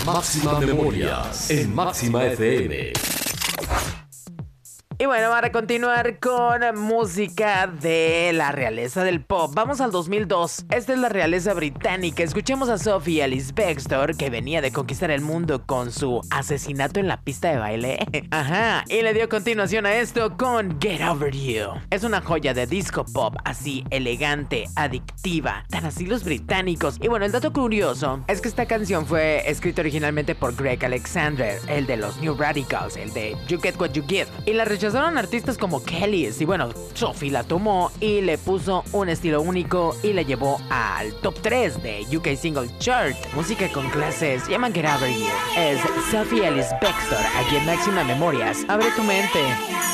Máxima Memorias en Máxima FM. Y bueno, para continuar con música de la realeza del pop, vamos al 2002. Esta es la realeza británica. Escuchemos a Sophie Ellis-Bextor, que venía de conquistar el mundo con su asesinato en la pista de baile. Ajá, y le dio continuación a esto con Get Over You. Es una joya de disco pop, así elegante, adictiva, tan así los británicos. Y bueno, el dato curioso es que esta canción fue escrita originalmente por Greg Alexander, el de los New Radicals, el de You Get What You Give. Y la rechazaron artistas como Kellys, y bueno, Sophie la tomó y le puso un estilo único y la llevó al top 3 de UK Single Chart. Música con clase, se llama Get Over You. Es Sophie Ellis-Bextor, aquí en Máxima Memorias. Abre tu mente.